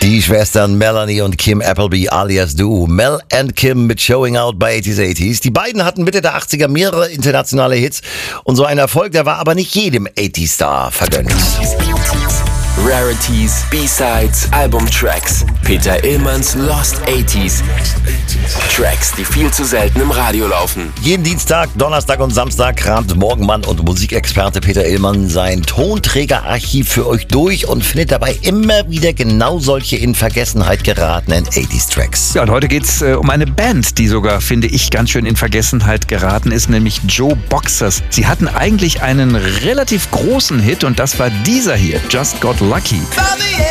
Die Schwestern Melanie und Kim Appleby alias Duo. Mel and Kim mit Showing Out bei 80s. Die beiden hatten Mitte der 80er mehrere internationale Hits. Und so ein Erfolg, der war aber nicht jedem 80s-Star vergönnt. Rarities, B-Sides, Albumtracks. Peter Illmanns Lost 80s. Tracks, die viel zu selten im Radio laufen. Jeden Dienstag, Donnerstag und Samstag kramt Morgenmann und Musikexperte Peter Illmann sein Tonträgerarchiv für euch durch und findet dabei immer wieder genau solche in Vergessenheit geratenen 80s-Tracks. Ja, und heute geht's um eine Band, die sogar, finde ich, ganz schön in Vergessenheit geraten ist, nämlich Joe Boxers. Sie hatten eigentlich einen relativ großen Hit und das war dieser hier, Just Got Lucky.